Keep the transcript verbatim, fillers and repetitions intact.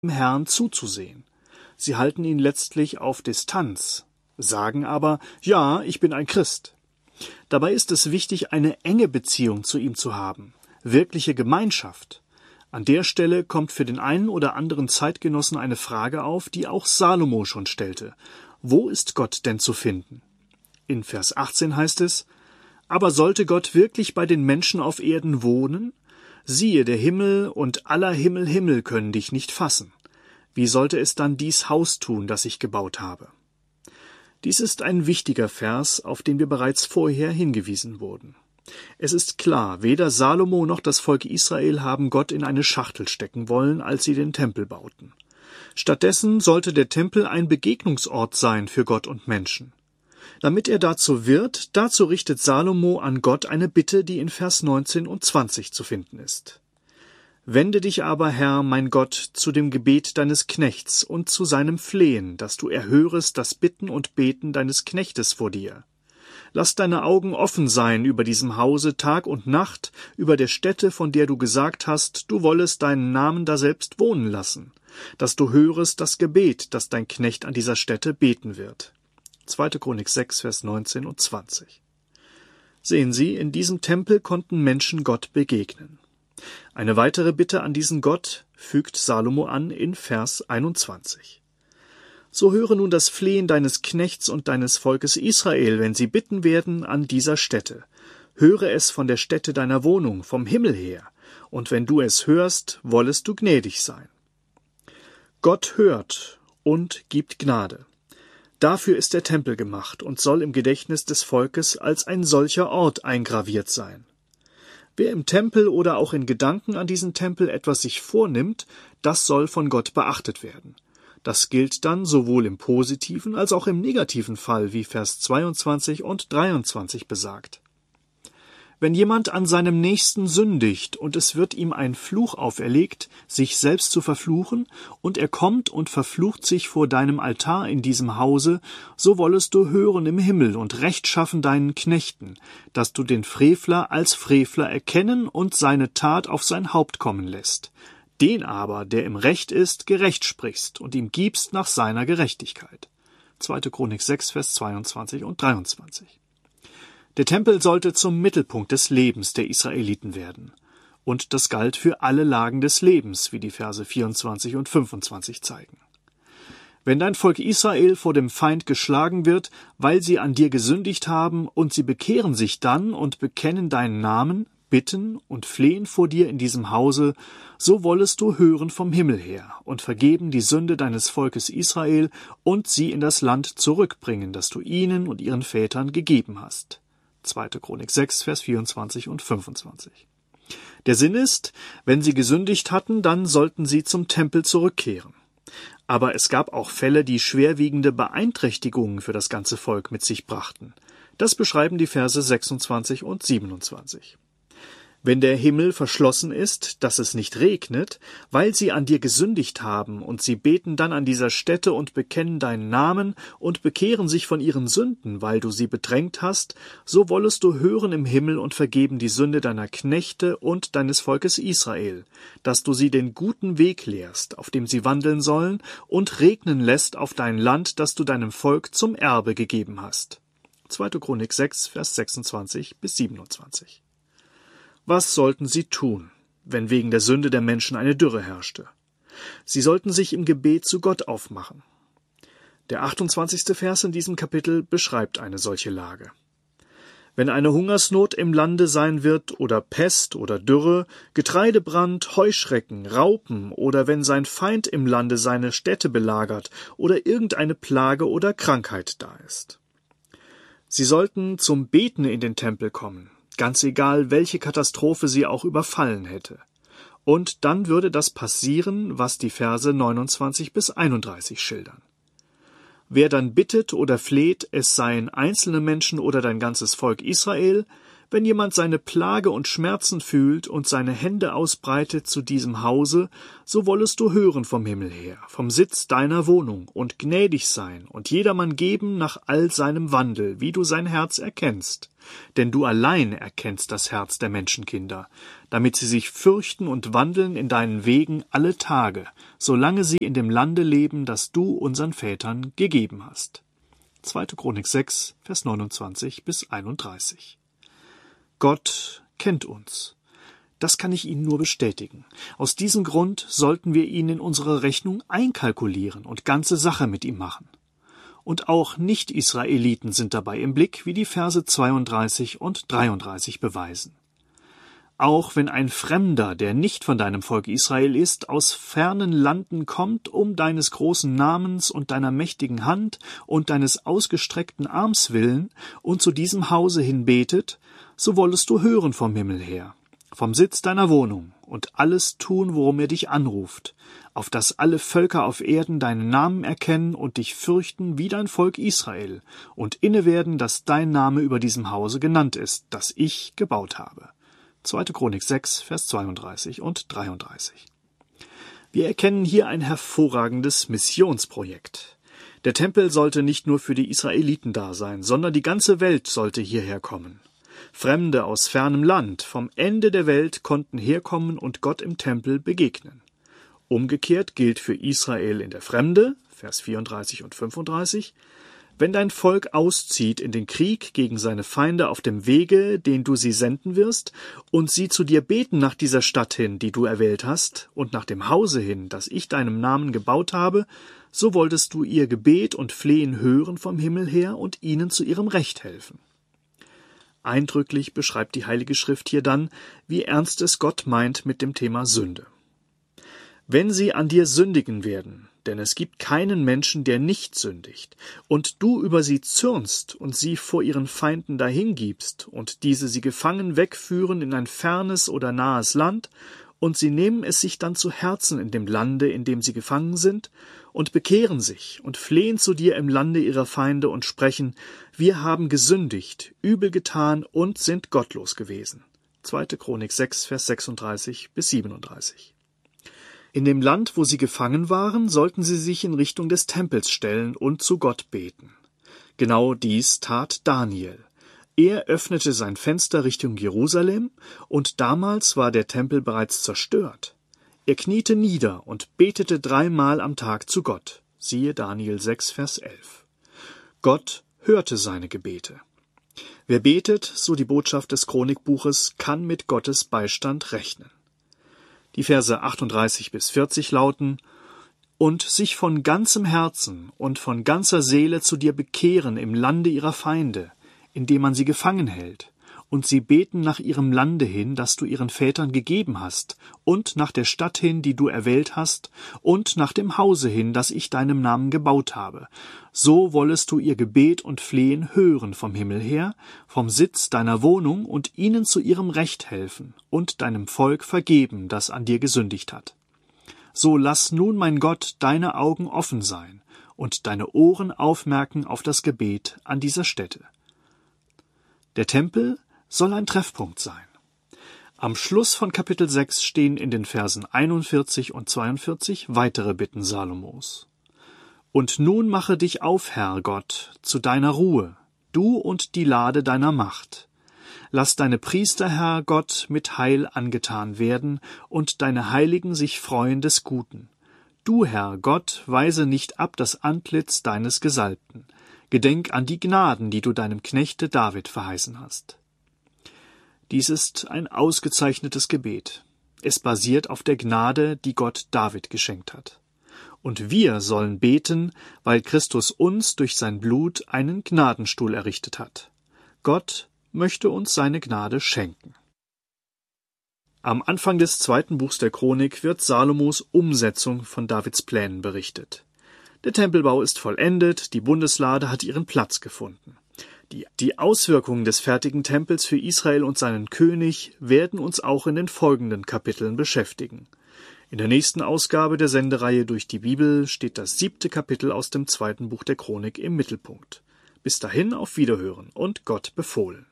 Herrn zuzusehen. Sie halten ihn letztlich auf Distanz, sagen aber, ja, ich bin ein Christ. Dabei ist es wichtig, eine enge Beziehung zu ihm zu haben, wirkliche Gemeinschaft. An der Stelle kommt für den einen oder anderen Zeitgenossen eine Frage auf, die auch Salomo schon stellte. Wo ist Gott denn zu finden? In Vers achtzehn heißt es, aber sollte Gott wirklich bei den Menschen auf Erden wohnen? Siehe, der Himmel und aller Himmel Himmel können dich nicht fassen. Wie sollte es dann dies Haus tun, das ich gebaut habe? Dies ist ein wichtiger Vers, auf den wir bereits vorher hingewiesen wurden. Es ist klar, weder Salomo noch das Volk Israel haben Gott in eine Schachtel stecken wollen, als sie den Tempel bauten. Stattdessen sollte der Tempel ein Begegnungsort sein für Gott und Menschen. Damit er dazu wird, dazu richtet Salomo an Gott eine Bitte, die in Vers neunzehn und zwanzig zu finden ist. Wende dich aber, Herr, mein Gott, zu dem Gebet deines Knechts und zu seinem Flehen, dass du erhörest das Bitten und Beten deines Knechtes vor dir. Lass deine Augen offen sein über diesem Hause Tag und Nacht, über der Stätte, von der du gesagt hast, du wollest deinen Namen daselbst wohnen lassen, dass du hörest das Gebet, das dein Knecht an dieser Stätte beten wird. zweite. Chronik sechs, Vers neunzehn und zwanzig. Sehen Sie, in diesem Tempel konnten Menschen Gott begegnen. Eine weitere Bitte an diesen Gott fügt Salomo an in Vers einundzwanzig. So höre nun das Flehen deines Knechts und deines Volkes Israel, wenn sie bitten werden an dieser Stätte. Höre es von der Stätte deiner Wohnung, vom Himmel her, und wenn du es hörst, wollest du gnädig sein. Gott hört und gibt Gnade. Dafür ist der Tempel gemacht und soll im Gedächtnis des Volkes als ein solcher Ort eingraviert sein. Wer im Tempel oder auch in Gedanken an diesen Tempel etwas sich vornimmt, das soll von Gott beachtet werden. Das gilt dann sowohl im positiven als auch im negativen Fall, wie Vers zweiundzwanzig und dreiundzwanzig besagt. Wenn jemand an seinem Nächsten sündigt und es wird ihm ein Fluch auferlegt, sich selbst zu verfluchen, und er kommt und verflucht sich vor deinem Altar in diesem Hause, so wollest du hören im Himmel und Recht schaffen deinen Knechten, dass du den Frevler als Frevler erkennen und seine Tat auf sein Haupt kommen lässt. Den aber, der im Recht ist, gerecht sprichst und ihm gibst nach seiner Gerechtigkeit. zweite. Chronik sechs, Vers zweiundzwanzig und dreiundzwanzig. Der Tempel sollte zum Mittelpunkt des Lebens der Israeliten werden. Und das galt für alle Lagen des Lebens, wie die Verse vierundzwanzig und fünfundzwanzig zeigen. Wenn dein Volk Israel vor dem Feind geschlagen wird, weil sie an dir gesündigt haben, und sie bekehren sich dann und bekennen deinen Namen, bitten und flehen vor dir in diesem Hause, so wollest du hören vom Himmel her und vergeben die Sünde deines Volkes Israel und sie in das Land zurückbringen, das du ihnen und ihren Vätern gegeben hast. zweite. Chronik sechs, Vers vierundzwanzig und fünfundzwanzig. Der Sinn ist, wenn sie gesündigt hatten, dann sollten sie zum Tempel zurückkehren. Aber es gab auch Fälle, die schwerwiegende Beeinträchtigungen für das ganze Volk mit sich brachten. Das beschreiben die Verse sechsundzwanzig und siebenundzwanzig. Wenn der Himmel verschlossen ist, dass es nicht regnet, weil sie an dir gesündigt haben, und sie beten dann an dieser Stätte und bekennen deinen Namen und bekehren sich von ihren Sünden, weil du sie bedrängt hast, so wollest du hören im Himmel und vergeben die Sünde deiner Knechte und deines Volkes Israel, dass du sie den guten Weg lehrst, auf dem sie wandeln sollen, und regnen lässt auf dein Land, das du deinem Volk zum Erbe gegeben hast. zweite. Chronik sechs, Vers sechsundzwanzig bis siebenundzwanzig. Was sollten sie tun, wenn wegen der Sünde der Menschen eine Dürre herrschte? Sie sollten sich im Gebet zu Gott aufmachen. Der achtundzwanzigste Vers in diesem Kapitel beschreibt eine solche Lage. Wenn eine Hungersnot im Lande sein wird oder Pest oder Dürre, Getreidebrand, Heuschrecken, Raupen oder wenn sein Feind im Lande seine Städte belagert oder irgendeine Plage oder Krankheit da ist. Sie sollten zum Beten in den Tempel kommen, ganz egal, welche Katastrophe sie auch überfallen hätte. Und dann würde das passieren, was die Verse neunundzwanzig bis einunddreißig schildern. Wer dann bittet oder fleht, es seien einzelne Menschen oder dein ganzes Volk Israel, Wenn jemand seine Plage und Schmerzen fühlt und seine Hände ausbreitet zu diesem Hause, so wollest du hören vom Himmel her, vom Sitz deiner Wohnung, und gnädig sein und jedermann geben nach all seinem Wandel, wie du sein Herz erkennst. Denn du allein erkennst das Herz der Menschenkinder, damit sie sich fürchten und wandeln in deinen Wegen alle Tage, solange sie in dem Lande leben, das du unseren Vätern gegeben hast. zweite. Chronik sechs, Vers neunundzwanzig bis einunddreißig. Gott kennt uns. Das kann ich Ihnen nur bestätigen. Aus diesem Grund sollten wir ihn in unsere Rechnung einkalkulieren und ganze Sache mit ihm machen. Und auch Nicht-Israeliten sind dabei im Blick, wie die Verse zweiunddreißig und dreiunddreißig beweisen. Auch wenn ein Fremder, der nicht von deinem Volk Israel ist, aus fernen Landen kommt, um deines großen Namens und deiner mächtigen Hand und deines ausgestreckten Arms willen und zu diesem Hause hin betet, so wollest du hören vom Himmel her, vom Sitz deiner Wohnung und alles tun, worum er dich anruft, auf dass alle Völker auf Erden deinen Namen erkennen und dich fürchten wie dein Volk Israel und innewerden, dass dein Name über diesem Hause genannt ist, das ich gebaut habe. zweite. Chronik sechs, Vers zweiunddreißig und dreiunddreißig. Wir erkennen hier ein hervorragendes Missionsprojekt. Der Tempel sollte nicht nur für die Israeliten da sein, sondern die ganze Welt sollte hierher kommen. Fremde aus fernem Land, vom Ende der Welt, konnten herkommen und Gott im Tempel begegnen. Umgekehrt gilt für Israel in der Fremde, Vers vierunddreißig und fünfunddreißig, wenn dein Volk auszieht in den Krieg gegen seine Feinde auf dem Wege, den du sie senden wirst, und sie zu dir beten nach dieser Stadt hin, die du erwählt hast, und nach dem Hause hin, das ich deinem Namen gebaut habe, so wolltest du ihr Gebet und Flehen hören vom Himmel her und ihnen zu ihrem Recht helfen. Eindrücklich beschreibt die Heilige Schrift hier dann, wie ernst es Gott meint mit dem Thema Sünde. Wenn sie an dir sündigen werden, denn es gibt keinen Menschen, der nicht sündigt, und du über sie zürnst und sie vor ihren Feinden dahingibst, und diese sie gefangen wegführen in ein fernes oder nahes Land, und sie nehmen es sich dann zu Herzen in dem Lande, in dem sie gefangen sind, und bekehren sich und flehen zu dir im Lande ihrer Feinde und sprechen, wir haben gesündigt, übel getan und sind gottlos gewesen. zweite. Chronik sechs, Vers sechsunddreißig bis siebenunddreißig. In dem Land, wo sie gefangen waren, sollten sie sich in Richtung des Tempels stellen und zu Gott beten. Genau dies tat Daniel. Er öffnete sein Fenster Richtung Jerusalem, und damals war der Tempel bereits zerstört. Er kniete nieder und betete dreimal am Tag zu Gott. Siehe Daniel sechs, Vers elf. Gott hörte seine Gebete. Wer betet, so die Botschaft des Chronikbuches, kann mit Gottes Beistand rechnen. Die Verse achtunddreißig bis vierzig lauten: Und sich von ganzem Herzen und von ganzer Seele zu dir bekehren im Lande ihrer Feinde, indem man sie gefangen hält, und sie beten nach ihrem Lande hin, das du ihren Vätern gegeben hast, und nach der Stadt hin, die du erwählt hast, und nach dem Hause hin, das ich deinem Namen gebaut habe. So wollest du ihr Gebet und Flehen hören vom Himmel her, vom Sitz deiner Wohnung, und ihnen zu ihrem Recht helfen und deinem Volk vergeben, das an dir gesündigt hat. So lass nun, mein Gott, deine Augen offen sein und deine Ohren aufmerken auf das Gebet an dieser Stätte. Der Tempel soll ein Treffpunkt sein. Am Schluss von Kapitel sechs stehen in den Versen einundvierzig und zweiundvierzig weitere Bitten Salomos. Und nun mache dich auf, Herr Gott, zu deiner Ruhe, du und die Lade deiner Macht. Lass deine Priester, Herr Gott, mit Heil angetan werden und deine Heiligen sich freuen des Guten. Du, Herr Gott, weise nicht ab das Antlitz deines Gesalbten. Gedenk an die Gnaden, die du deinem Knechte David verheißen hast. Dies ist ein ausgezeichnetes Gebet. Es basiert auf der Gnade, die Gott David geschenkt hat. Und wir sollen beten, weil Christus uns durch sein Blut einen Gnadenstuhl errichtet hat. Gott möchte uns seine Gnade schenken. Am Anfang des zweiten Buchs der Chronik wird Salomos Umsetzung von Davids Plänen berichtet. Der Tempelbau ist vollendet, die Bundeslade hat ihren Platz gefunden. Die, die Auswirkungen des fertigen Tempels für Israel und seinen König werden uns auch in den folgenden Kapiteln beschäftigen. In der nächsten Ausgabe der Sendereihe Durch die Bibel steht das siebte Kapitel aus dem zweiten Buch der Chronik im Mittelpunkt. Bis dahin auf Wiederhören und Gott befohlen.